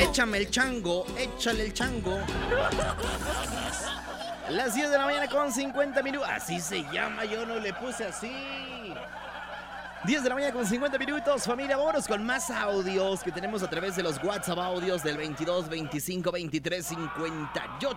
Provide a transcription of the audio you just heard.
Échame el chango, échale el chango. Las 10 de la mañana con 50 minutos. Así se llama, yo no le puse así. 10 de la mañana con 50 minutos, familia. Vámonos con más audios que tenemos a través de los WhatsApp audios del 22 25 23 58